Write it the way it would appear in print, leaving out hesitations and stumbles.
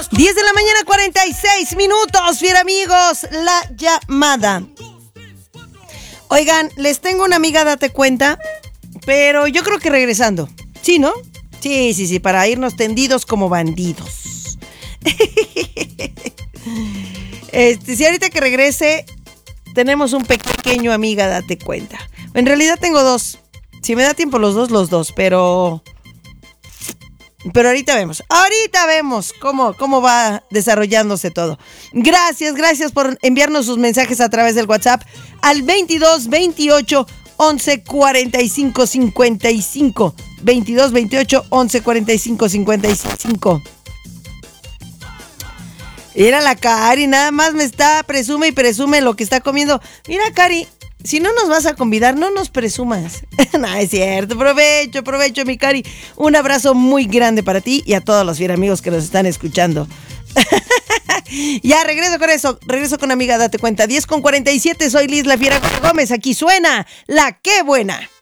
10 de la mañana, 46 minutos, fiera amigos, la llamada. Oigan, les tengo una amiga, date cuenta, pero yo creo que regresando. ¿Sí, no? Sí, para irnos tendidos como bandidos. Si ahorita que regrese, tenemos un pequeño amiga, date cuenta. En realidad tengo dos. Si me da tiempo los dos, pero ahorita vemos cómo va desarrollándose todo. Gracias por enviarnos sus mensajes a través del WhatsApp al 22 28 11 45 55. 22 28 11 45 55. Mira la Cari, nada más me está presume y presume lo que está comiendo. Mira, Cari, si no nos vas a convidar, no nos presumas. No, es cierto, provecho, mi Cari. Un abrazo muy grande para ti y a todos los fiera amigos que nos están escuchando. Ya, regreso con amiga, date cuenta. 10:47, soy Liz La Fiera Gómez. Aquí suena La Qué Buena.